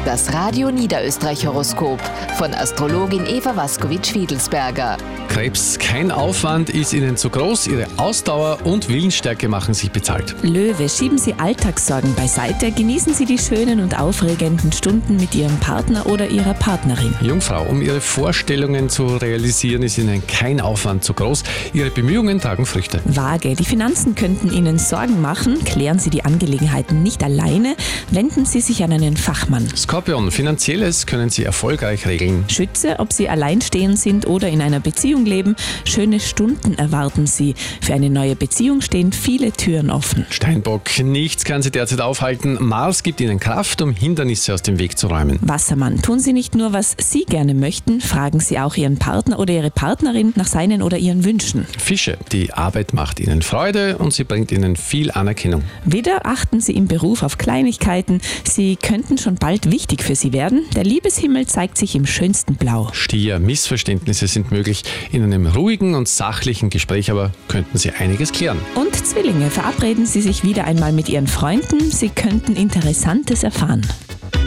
Das Radio Niederösterreich-Horoskop von Astrologin Eva Waskowitsch-Wiedelsberger. Krebs, kein Aufwand ist Ihnen zu groß. Ihre Ausdauer und Willensstärke machen sich bezahlt. Löwe, schieben Sie Alltagssorgen beiseite, genießen Sie die schönen und aufregenden Stunden mit Ihrem Partner oder Ihrer Partnerin. Jungfrau, um Ihre Vorstellungen zu realisieren, ist Ihnen kein Aufwand zu groß. Ihre Bemühungen tragen Früchte. Waage, die Finanzen könnten Ihnen Sorgen machen, klären Sie die Angelegenheiten nicht alleine, wenden Sie sich an einen Fachmann. Skorpion, Finanzielles können Sie erfolgreich regeln. Schütze, ob Sie alleinstehend sind oder in einer Beziehung leben, schöne Stunden erwarten Sie. Für eine neue Beziehung stehen viele Türen offen. Steinbock, nichts kann Sie derzeit aufhalten. Mars gibt Ihnen Kraft, um Hindernisse aus dem Weg zu räumen. Wassermann, tun Sie nicht nur, was Sie gerne möchten, fragen Sie auch Ihren Partner oder Ihre Partnerin nach seinen oder ihren Wünschen. Fische, die Arbeit macht Ihnen Freude und sie bringt Ihnen viel Anerkennung. Widder, achten Sie im Beruf auf Kleinigkeiten. Sie könnten schon bald wichtig für Sie werden. Der Liebeshimmel zeigt sich im schönsten Blau. Stier, Missverständnisse sind möglich. In einem ruhigen und sachlichen Gespräch aber könnten Sie einiges klären. Und Zwillinge, verabreden Sie sich wieder einmal mit Ihren Freunden. Sie könnten Interessantes erfahren.